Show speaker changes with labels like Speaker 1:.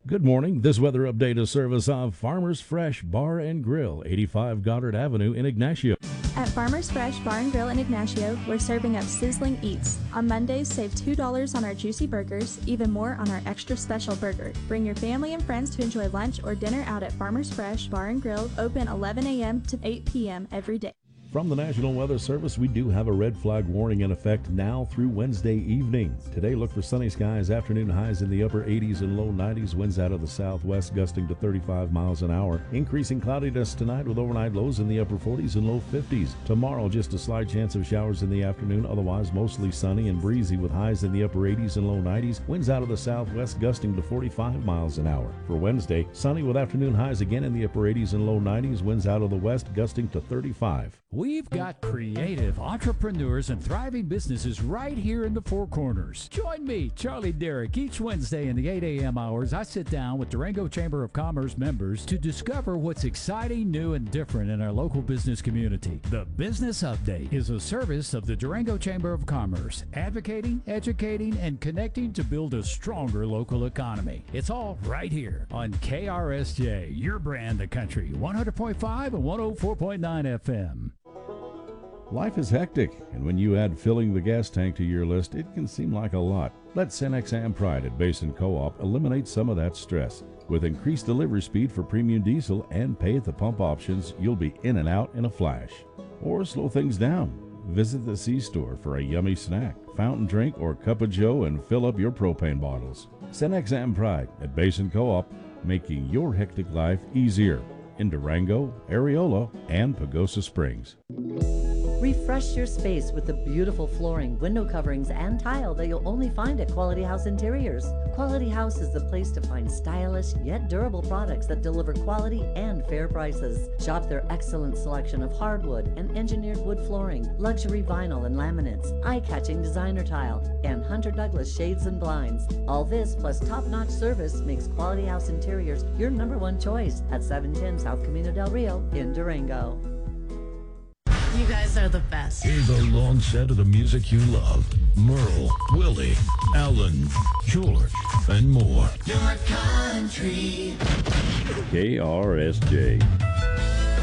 Speaker 1: Good morning. This weather update is service of Farmers Fresh Bar and Grill, 85 Goddard Avenue in Ignacio.
Speaker 2: At Farmers Fresh Bar and Grill in Ignacio, we're serving up sizzling eats. On Mondays, save $2 on our juicy burgers, even more on our extra special burger. Bring your family and friends to enjoy lunch or dinner out at Farmers Fresh Bar and Grill, open 11 a.m. to 8 p.m. every day.
Speaker 1: From the National Weather Service, we do have a red flag warning in effect now through Wednesday evening. Today, look for sunny skies, afternoon highs in the upper 80s and low 90s, winds out of the southwest gusting to 35 miles an hour. Increasing cloudiness tonight with overnight lows in the upper 40s and low 50s. Tomorrow, just a slight chance of showers in the afternoon, otherwise mostly sunny and breezy with highs in the upper 80s and low 90s, winds out of the southwest gusting to 45 miles an hour. For Wednesday, sunny with afternoon highs again in the upper 80s and low 90s, winds out of the west gusting to 35.
Speaker 3: We've got creative entrepreneurs and thriving businesses right here in the Four Corners. Join me, Charlie Derrick, each Wednesday in the 8 a.m. hours. I sit down with Durango Chamber of Commerce members to discover what's exciting, new, and different in our local business community. The Business Update is a service of the Durango Chamber of Commerce, advocating, educating, and connecting to build a stronger local economy. It's all right here on KRSJ, your brand of country, 100.5 and 104.9 FM.
Speaker 1: Life is hectic, and when you add filling the gas tank to your list, it can seem like a lot. Let Cenex Am Pride at Basin Co-op eliminate some of that stress. With increased delivery speed for premium diesel and pay-at-the-pump options, you'll be in and out in a flash. Or slow things down. Visit the C-Store for a yummy snack, fountain drink, or cup of joe and fill up your propane bottles. Cenex Am Pride at Basin Co-op, making your hectic life easier. In Durango, Areola, and Pagosa Springs.
Speaker 4: Refresh your space with the beautiful flooring, window coverings, and tile that you'll only find at Quality House Interiors. Quality House is the place to find stylish yet durable products that deliver quality and fair prices. Shop their excellent selection of hardwood and engineered wood flooring, luxury vinyl and laminates, eye-catching designer tile, and Hunter Douglas shades and blinds. All this plus top-notch service makes Quality House Interiors your #1 choice at 710 South Camino del Rio in Durango.
Speaker 5: You guys are the best.
Speaker 6: Here's a long set of the music you love. Merle, Willie, Alan, George, and more.
Speaker 5: Your country.
Speaker 1: KRSJ.